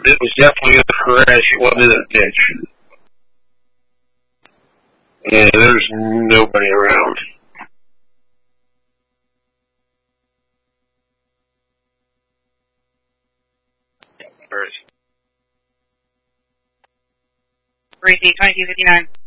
it was definitely a crash. It wasn't in a ditch. Yeah, there's nobody around. Gracie, 2259.